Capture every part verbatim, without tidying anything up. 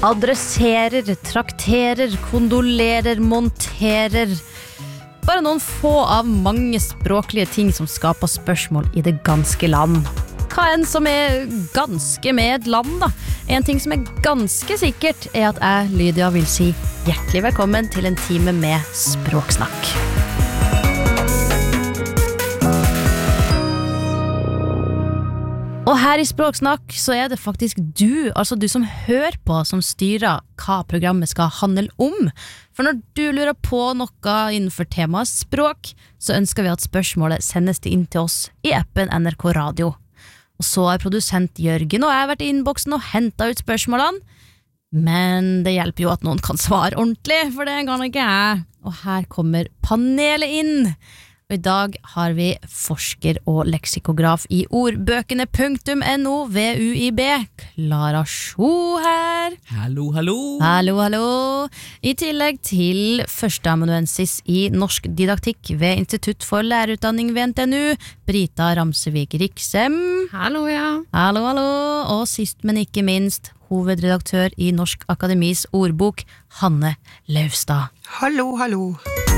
Adresserer, trakterer, kondolerer, monterer. Bare noen få av mange språklige ting som skaper spørsmål i det ganske land. Hva enn som er ganske med et land da? En ting som er ganske sikkert er at jeg, Lydia, vil si hjertelig velkommen til en time med Språksnakk. Og her i Språksnakk så er det faktisk du, altså du som hører på, som styrer hva programmet skal handle om. For når du lurer på noe innenfor temaet språk, så ønsker vi at spørsmålet sendes inn til oss i appen N R K Radio. Og så har produsent Jørgen og jeg vært i innboksen og hentet ut spørsmålene. Men det hjelper jo at noen kan svare ordentlig, for det kan ikke jeg. Og her kommer panelet inn. Og i dag har vi forsker og leksikograf i ordbøkene punktum N O V U I B, Klara Sjo her. Hallo, hallo. Hallo, hallo. I tillegg til førsteamanuensis i norsk didaktikk ved Institutt for lærerutdanning ved N T N U, Brita Ramsevik Riksem. Hallo, ja. Hallo, hallo. Og sist, men ikke minst, hovedredaktør i Norsk Akademis ordbok, Hanne Laustad. Hallo, hallo.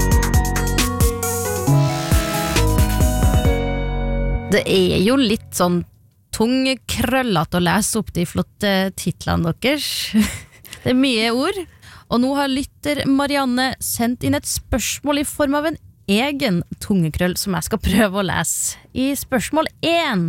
Det er jo litt sånn tungkrøllet å lese opp de flotte titlene deres. Det er mye ord. Og nå har lytter Marianne sendt inn et spørsmål i form av en egen tungekrøll som jeg skal prøve å lese. I spørsmål én.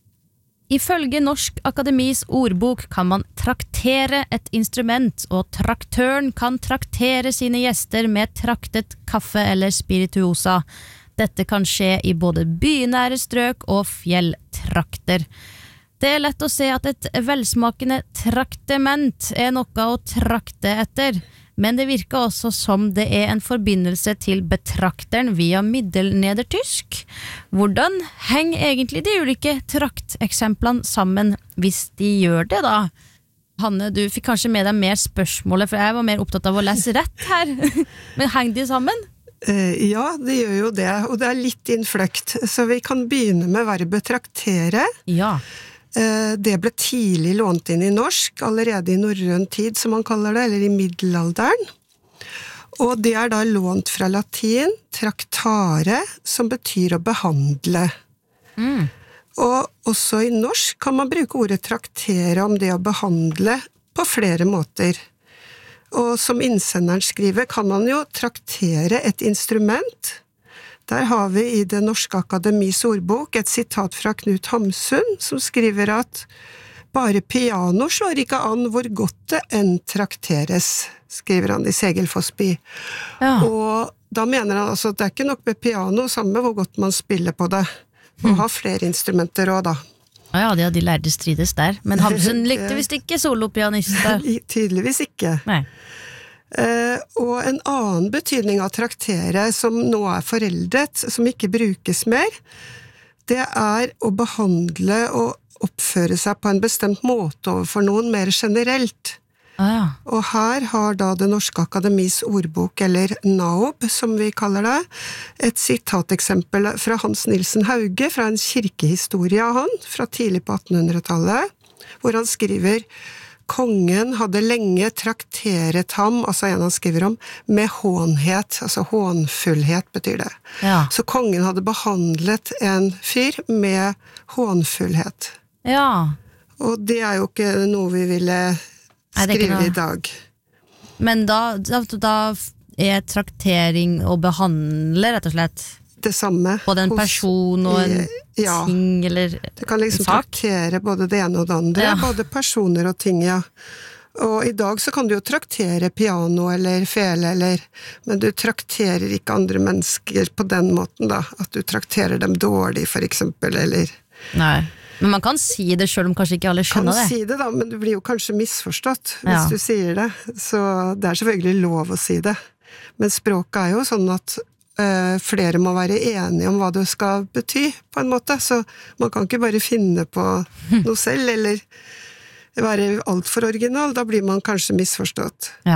Ifølge Norsk Akademis ordbok kan man traktere et instrument, og traktøren kan traktere sine gjester med traktet kaffe eller spirituosa. Dette kan skje i både bynære strøk og fjelltrakter. Det er lett å se at et velsmakende traktement er noe å trakte etter, men det virker også som det er en forbindelse til betrakteren via middelnedertysk. Hvordan henger egentlig de ulike trakteksemplene sammen, hvis de gjør det da? Hanne, du fikk kanskje med deg mer spørsmålet, for jeg var mer opptatt av å lese rett her. Men henger de sammen? Ja, det gjør jo det, og det er litt innfløkt. Så vi kan begynne med verbet traktere. Ja. Det ble tidlig lånt inn i norsk, allerede i norrøn tid, som man kaller det, eller i middelalderen. Og det er da lånt fra latin, traktare, som betyr å behandle. Mm. Og også i norsk kan man bruke ordet traktere om det å behandle på flere måter. Og som innsenderen skriver, kan man jo traktere et instrument. Der har vi i Det Norske Akademis ordbok et sitat fra Knut Hamsun, som skriver at bare piano slår ikke an hvor godt det enn trakteres, skriver han i Segelfossby. Ja. Og da mener han altså at det er ikke nok med piano, samme hvor godt man spiller på det. Og ha flere instrumenter også da. Ja, de, de lærde strides der. Men Hamsun likte visst ikke solopianister. Tydeligvis ikke. Nei. Uh, og en annen betydning av traktere som nå er foreldet, som ikke brukes mer, det er å behandle og oppføre seg på en bestemt måte overfor noen mer generelt. Ah, ja. Og her har da Det Norske Akademis ordbok, eller NAOB, som vi kaller det, et sitateksempel fra Hans Nilsen Hauge, fra en kirkehistorie av han, fra tidlig på attenhundretallet, hvor han skriver: kongen hadde lenge trakteret ham, altså en han skriver om, med hånhet, altså hånfullhet betyr det. Ja. Så kongen hadde behandlet en fyr med hånfullhet. Ja. Og det er jo ikke noe vi ville skrive i dag. Men da, da, da er traktering å behandle, rett og slett? Det samme. Både en person og en ja. ting, eller du kan liksom sak? Traktere både det ene og det andre, ja. Både personer og ting, ja. Og i dag så kan du jo traktere piano eller fele, eller, men du trakterer ikke andre mennesker på den måten da, at du trakterer dem dårlig for eksempel, eller... Nei. Men man kan si det selv om kanskje ikke alle skjønner det. Kan si det da, men du blir jo kanskje misforstått hvis ja. Du sier det. Så det er selvfølgelig lov å si det. Men språket er jo sånn at uh, flere må være enige om hva det skal bety, på en måte. Så man kan ikke bare finne på noe selv, eller være alt for original. Da blir man kanskje misforstått. Ja.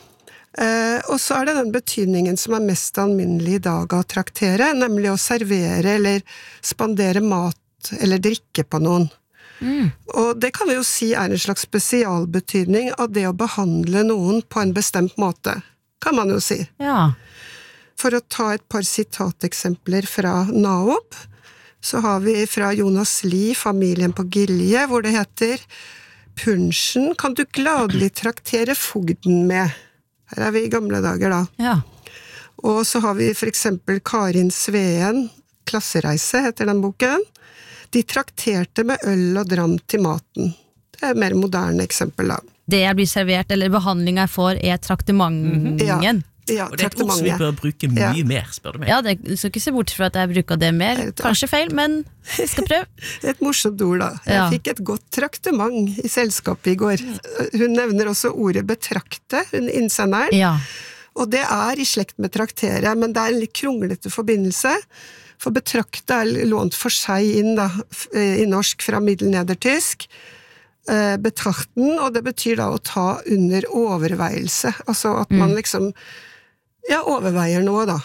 Uh, og så er det den betydningen som er mest alminnelig i dag å traktere, nemlig å servere eller spandere mat eller drikke på noen. Mm. Og det kan vi jo si er en slags spesialbetydning av det å behandle noen på en bestemt måte, kan man jo si. Ja. For å ta et par sitateksempler fra Naob, så har vi fra Jonas Lie, Familien på Gilje, hvor det heter «Punsjen kan du gladelig traktere fogden med». Her er vi i gamle dager da. Ja. Og så har vi for eksempel Karin Sveen, Klassereise heter den boken. De trakterte med øl og dram til maten. Det er et mer moderne eksempel da. Det jeg blir servert, eller behandling jeg får, er traktemangen. Ja, ja, og det er et ord som vi bør bruke mye ja. mer, spør du meg. Ja, det skal ikke se bort fra at jeg bruker det mer. Kanskje feil, men jeg skal prøve. Et morsomt ord da. Jeg ja. fikk et godt traktement i selskapet i går. Hun nevner også ordet betrakte, hun innsenderen. Ja. Og det er i slekt med traktere, men det er en litt kronglete forbindelse. For betrakte er lånt for seg inn da, i norsk fra middelnedertysk. Betrakten, og det betyr da å ta under overveielse. Altså at man liksom ja, overveier noe da.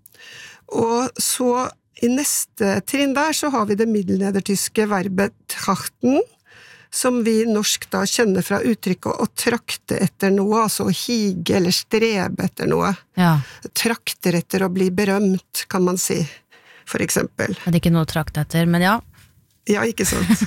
Og så i neste trinn der så har vi det middelnedertyske verbet trachten, som vi norsk da kjenner fra uttrykket å trakte etter noe, altså å hige eller strebe etter noe. Ja. Trakter etter å bli berømt, kan man si, for eksempel. Det er ikke noe å trakte etter, men ja. Ja, ikke sant.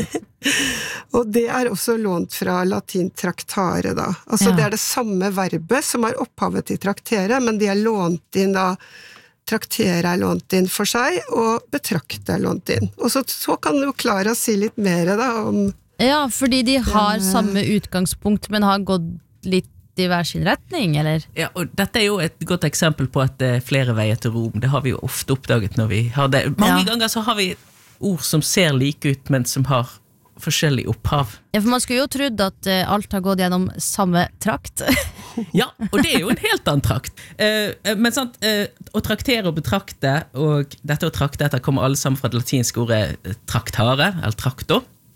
Og det er også lånt fra latin traktare da. Altså ja. Det er det samme verbet som er opphavet til traktere, men de er lånt inn da, traktere er lånt inn for seg, og betrakte er lånt inn. Og så, så kan jo Klara si litt mer da om... Ja, fordi de har den, samme utgangspunkt, men har gått litt i hver sin retning, eller? Ja, og dette er jo et godt eksempel på at det er flere veier til Rom. Det har vi jo ofte oppdaget når vi har det. Mange ja. ganger så har vi ord som ser like ut, men som har forskjellig opphav. Ja, for man skulle jo trodd at uh, alt har gått gjennom samme trakt. Ja, og det er jo en helt annen trakt. Uh, men sant, uh, å traktere og betrakte, og dette å trakte etter kommer alle sammen fra det latinske ordet traktare, eller trakto,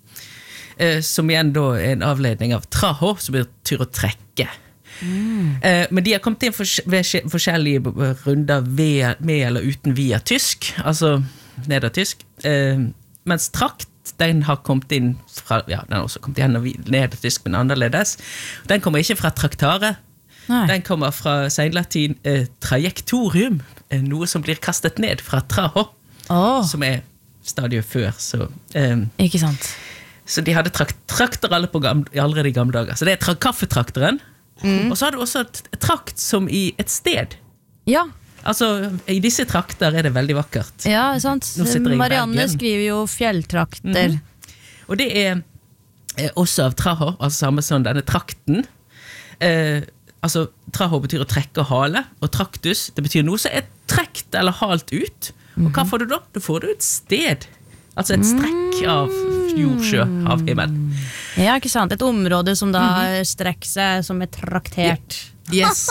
uh, som igjen da er en avledning av traho, som betyr å trekke. Mm. Uh, men de har kommet inn for, ved forskjellige runder ved, med eller uten via tysk, altså nedertysk, uh, mens trakt den har kommet inn fra, ja, den har også kommet igjen nedertysk, men annerledes. Den kommer ikke fra traktare. Nei. Den kommer fra senlatin eh, trajektorium, eh, noe som blir kastet ned fra traho, oh. som er stadiet før. Så, eh, ikke sant? Så de hadde trakt, trakter alle på gamle, allerede i gamle dager. Så det er tra- kaffetrakteren, mm. og så har du også et, et trakt som i et sted. Ja. Altså, i disse trakter er det veldig vakkert. Ja, sant. Marianne skriver jo fjelltrakter. Mm. Og det er eh, også av traho, altså samme som denne trakten. Eh, altså, traho betyr å trekke og hale, og traktus, det betyr noe som er trekt eller halt ut. Og hva får du da? Da får du et sted. Altså et strekk av jordsjø, av himmel. Ja, ikke sant? Et område som da mm-hmm. strekker seg, som er traktert. Yes.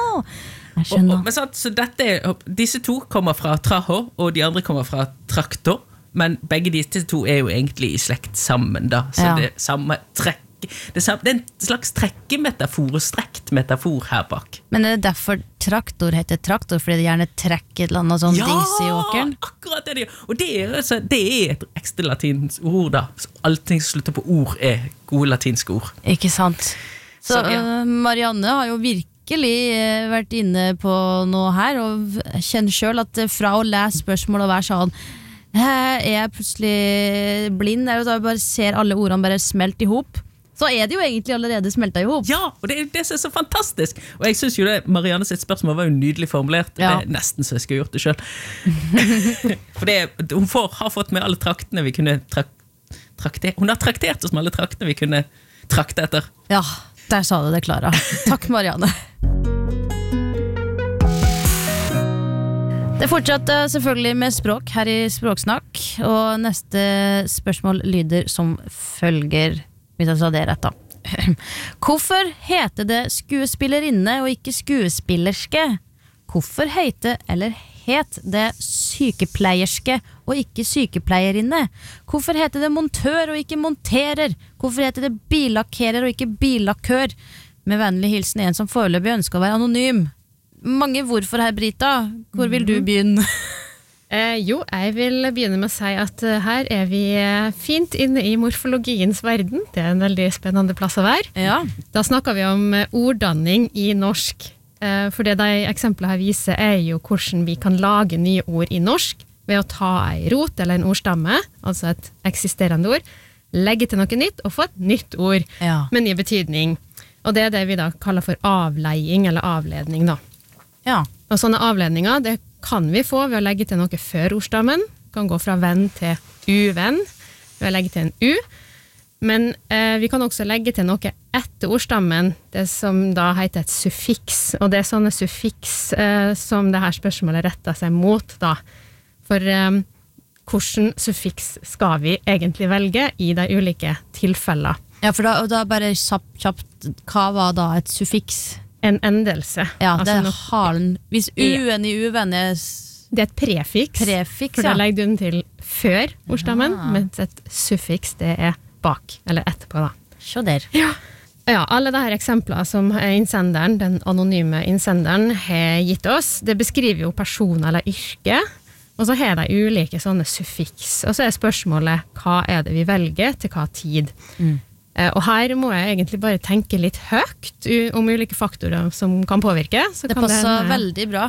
Jeg skjønner. Og, og, men sant, så dette, disse to kommer fra traho, og de andre kommer fra trakto, men begge disse to er jo egentlig i slekt sammen da, så ja. det er samme trekk, det er, samme, det er en slags trekkemetafor og strekt metafor her bak. Men er det derfor traktor heter traktor, fordi det gjerne trekker et eller annet sånn ja, dings i åkeren? Ja, akkurat det, og det er, altså, det er et ekstra latinsk ord da, så allting som slutter på ord er gode latinske ord. Ikke sant? Så, så ja. uh, Marianne har jo virkelig vært inne på noe her, og kjenner selv at fra å lese spørsmål og være sånn er jeg plutselig blind, og da bare ser alle ordene bare smelt ihop, så er det jo egentlig allerede smeltet ihop. Ja, og det er det som er så fantastisk, og jeg synes jo det, Marianne sitt spørsmål var jo nydelig formulert, ja. Det er nesten så jeg skulle gjort det selv. For det, hun får, har fått med alle traktene vi kunne trak, traktere, hun har traktert oss med alle traktene vi kunne trakte etter. Ja, der sa du det, Klara. Takk, Marianne. Det fortsatte selvfølgelig med språk her i Språksnakk, og neste spørsmål lyder som følger, hvis jeg sa det rett da. Hvorfor heter det skuespillerinne og ikke skuespillerske? Hvorfor heter eller het det sykepleierske og ikke sykepleierinne? Hvorfor heter det montør og ikke monterer? Hvorfor heter det billakkerer og ikke billakkør? Med vennlig hilsen en som foreløpig ønsker å være anonym. Mange hvorfor her, Brita. Hvor vil du begynne? Eh, jo, jeg vil begynne med å si at uh, her er vi fint inne i morfologiens verden. Det er en veldig spennende plass å være. Ja. Da snakker vi om uh, orddanning i norsk. Uh, for det de eksemplene her viser er jo hvordan vi kan lage nye ord i norsk ved å ta en rot eller en ordstamme, altså et eksisterende ord, legge til noe nytt og få et nytt ord Ja. med ny betydning. Og det er det vi da kaller for avleiing eller avledning da. Ja. Og sånne avledninger, det kan vi få ved å legge til noe før ordstammen. Kan gå fra venn til uvenn ved å legge til en u. Men eh, vi kan også legge til noe etter ordstammen, det som da heter et suffiks. Og det er sånne suffiks eh, som det her spørsmålet retter seg mot da. For eh, hvordan suffiks skal vi egentlig velge i de ulike tilfellene? Ja, for da, og da bare kjapt, kjapt, hva var da et suffiks? En endelse. Ja, det er noe- halen. Hvis uen i uvenn er s- Det er et prefiks, prefiks, for da ja. legger du den til før ordstammen, Ja. mens et suffiks det er bak, eller etterpå da. Se der. Ja, alle de her eksemplene som innsenderen, den anonyme innsenderen, har gitt oss, det beskriver jo person eller yrke, og så har de ulike sånne suffiks. Og så er spørsmålet, hva er det vi velger til hva tid? Mm. Eh, Og her må jeg egentlig bare tenke litt høyt u- om ulike faktorer som kan påvirke. Så Det kan passer hende- veldig bra.